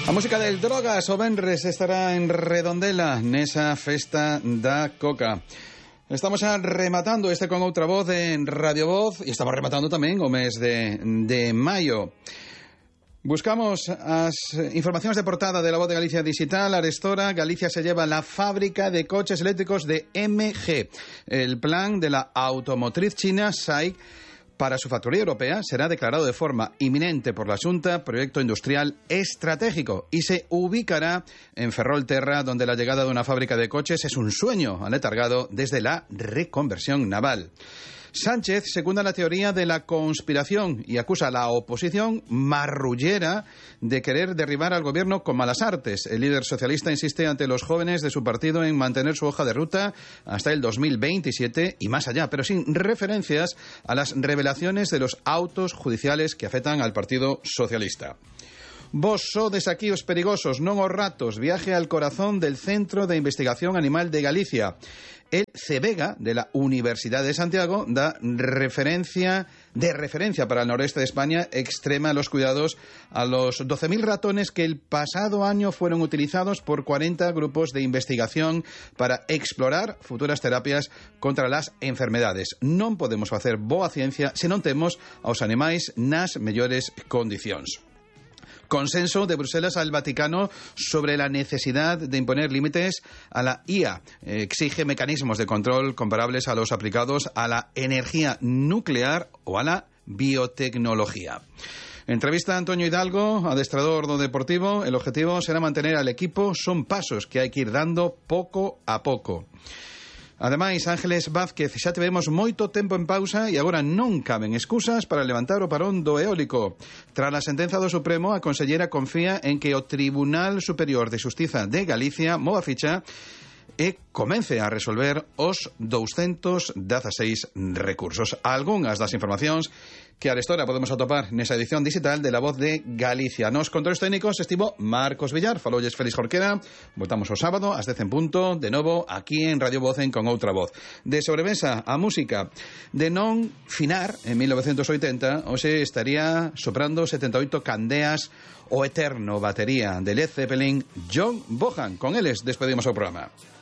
A música del Drogas o Venres estará en Redondela nesa festa da Coca. Estamos xa rematando este con outra voz en Radio Voz e estamos rematando tamén o mes de maio. Buscamos as informacións de portada de La Voz de Galicia Digital. Arestora, Galicia se lleva la fábrica de coches eléctricos de MG. El plan de la automotriz china SAIC para su factoría europea será declarado de forma inminente por la Xunta proyecto industrial estratégico y se ubicará en Ferrolterra, donde la llegada de una fábrica de coches es un sueño aletargado desde la reconversión naval. Sánchez secunda la teoría de la conspiración y acusa a la oposición marrullera de querer derribar al gobierno con malas artes. El líder socialista insiste ante los jóvenes de su partido en mantener su hoja de ruta hasta el 2027 y más allá, pero sin referencias a las revelaciones de los autos judiciales que afectan al Partido Socialista. Vos sodes aquí os perigosos, non os ratos. Viaje al corazón del Centro de Investigación Animal de Galicia. El CEVEGA, de la Universidad de Santiago, da referencia para el noreste de España, extrema los cuidados a los 12.000 ratones que el pasado año fueron utilizados por 40 grupos de investigación para explorar futuras terapias contra las enfermedades. Non podemos facer boa ciencia se non temos aos animais nas mellores condicións. Consenso de Bruselas al Vaticano sobre la necesidad de imponer límites a la IA. Exige mecanismos de control comparables a los aplicados a la energía nuclear o a la biotecnología. Entrevista a Antonio Hidalgo, adestrador do Deportivo. El objetivo será mantener al equipo. Son pasos que hai que ir dando pouco a pouco. Ademais, Ángeles Vázquez, xa tivemos moito tempo en pausa e agora non caben excusas para levantar o parón do eólico. Tras a sentenza do Supremo, a consellera confía en que o Tribunal Superior de Xustiza de Galicia mova ficha e comece a resolver os 216 recursos. Algunhas das informacións que arestora podemos atopar nesa edición digital de La Voz de Galicia. Nos controles técnicos estivo Marcos Villar, falolles Félix Jorquera. Voltamos o sábado ás 10 en punto, de novo aquí en Radio Voz con outra voz. De sobremesa a música de non finar en 1980, hoxe estaría soprando 78 candeas o eterno batería de Led Zeppelin, John Bonham. Con eles despedimos o programa.